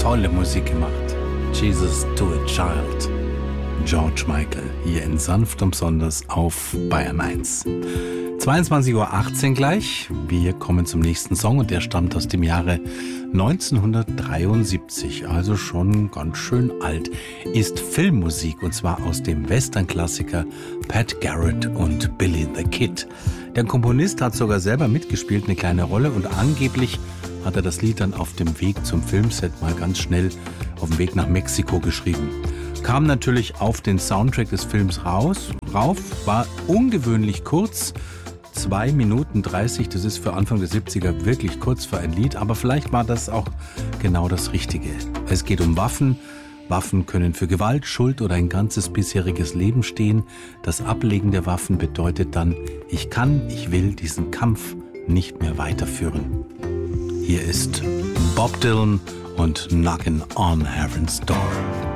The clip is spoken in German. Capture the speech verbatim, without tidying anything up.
tolle Musik gemacht. Jesus to a Child. George Michael, hier in Sanft und Besonders auf Bayern eins. zweiundzwanzig Uhr achtzehn gleich. Wir kommen zum nächsten Song und der stammt aus dem Jahre neunzehnhundertdreiundsiebzig, also schon ganz schön alt. Ist Filmmusik und zwar aus dem Western-Klassiker Pat Garrett und Billy the Kid. Der Komponist hat sogar selber mitgespielt, eine kleine Rolle, und angeblich hat er das Lied dann auf dem Weg zum Filmset mal ganz schnell auf dem Weg nach Mexiko geschrieben. Kam natürlich auf den Soundtrack des Films raus, rauf, war ungewöhnlich kurz, zwei Minuten dreißig, das ist für Anfang der siebziger wirklich kurz für ein Lied, aber vielleicht war das auch genau das Richtige. Es geht um Waffen. Waffen können für Gewalt, Schuld oder ein ganzes bisheriges Leben stehen. Das Ablegen der Waffen bedeutet dann, ich kann, ich will diesen Kampf nicht mehr weiterführen. Hier ist Bob Dylan und Knockin' on Heaven's Door.